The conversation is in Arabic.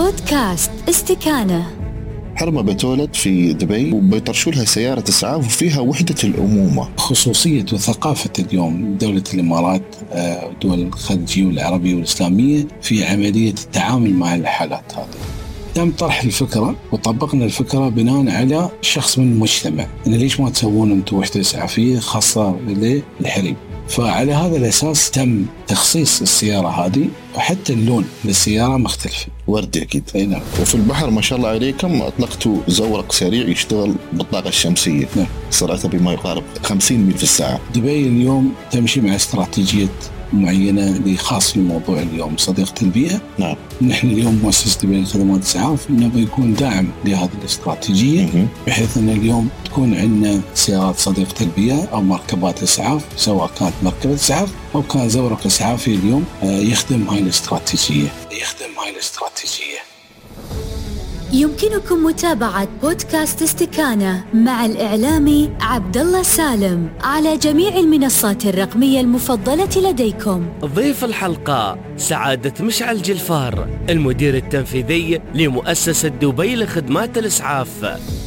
بودكاست استكانة. حرمة بتولد في دبي وبيطرشوا لها سيارة إسعاف وفيها وحدة الأمومة. خصوصية وثقافة اليوم دولة الإمارات ودول الخليجية والعربية والإسلامية في عملية التعامل مع الحالات هذه. تم طرح الفكرة وطبقنا الفكرة بناء على شخص من المجتمع، إن ليش ما تسوون أنتم وحدة إسعافية خاصة للحريم؟ فعلى هذا الأساس تم تخصيص السيارة هذه، وحتى اللون للسيارة مختلف، وردي أكيد. نعم. وفي البحر ما شاء الله عليكم أطلقتوا زورق سريع يشتغل بالطاقة الشمسية. نعم. سرعته بما يقارب 50 ميل في الساعة. دبي اليوم تمشي مع استراتيجية معينة خاص في موضوع اليوم صديقة البيئة. نعم. نحن اليوم مؤسسة دبي لخدمات الإسعاف نبي يكون داعم لهذه الاستراتيجية، بحيث أن اليوم تكون عندنا سيارات صديقة البيئة أو مركبات إسعاف، سواء كانت مركبة إسعاف أو كان زورق إسعافي اليوم يخدم هاي الاستراتيجية. يمكنكم متابعة بودكاست استكانة مع الإعلامي عبدالله سالم على جميع المنصات الرقمية المفضلة لديكم. ضيف الحلقة سعادة مشعل جلفار، المدير التنفيذي لمؤسسة دبي لخدمات الإسعاف.